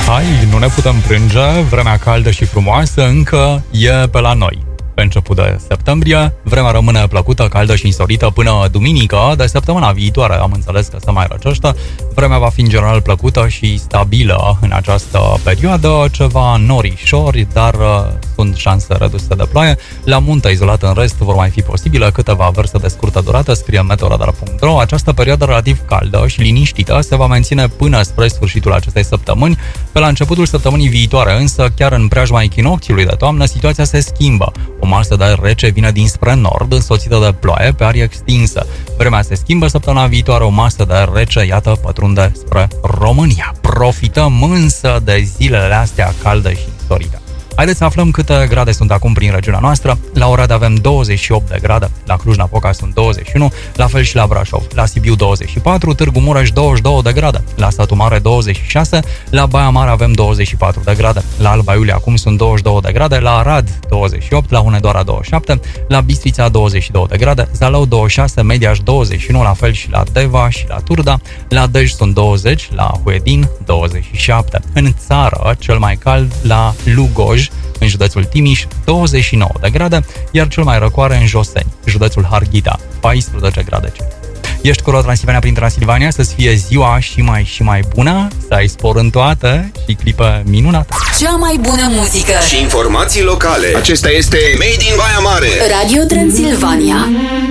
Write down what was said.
Hai, nu ne putem plânge, vremea caldă și frumoasă încă e pe la noi. Pe început de septembrie, vremea rămâne plăcută, caldă și însorită până duminică. De săptămâna viitoare am înțeles că se mai răcește. Vremea va fi în general plăcută și stabilă în această perioadă, ceva norișori, dar sunt șanse reduse de ploaie. La munte izolat în rest vor mai fi posibile câteva averse de scurtă durată, scrie meteoradar.ro. Această perioadă relativ caldă și liniștită se va menține până spre sfârșitul acestei săptămâni. Pe la începutul săptămânii viitoare, însă, chiar în preajma echinocțiului de toamnă, situația se schimbă. O masă de aer rece vine dinspre nord, însoțită de ploaie pe arie extinsă. Vremea se schimbă, săptămâna viitoare o masă de aer rece, iată, pătrunde spre România. Profităm însă de zilele astea calde și însorite. Haideți să aflăm câte grade sunt acum prin regiunea noastră. La Oradea avem 28 de grade, la Cluj-Napoca sunt 21, la fel și la Brașov. La Sibiu 24, Târgu Mureș 22 de grade, la Satu Mare 26, la Baia Mare avem 24 de grade, la Alba Iulia acum sunt 22 de grade, la Arad 28, la Hunedoara 27, la Bistrița 22 de grade, Zalău 26, Mediaș 21, la fel și la Deva și la Turda, la Dej sunt 20, la Huedin 27. În țară, cel mai cald la Lugoj, în județul Timiș, 29 de grade, iar cel mai răcoare în Joseni, județul Harghita, 14 grade Celsius. Ești cu Transilvania prin Transilvania, să-ți fie ziua și mai bună, să ai spor în toate și clipă minunată. Cea mai bună muzică și informații locale. Acesta este Made in Baia Mare. Radio Transilvania.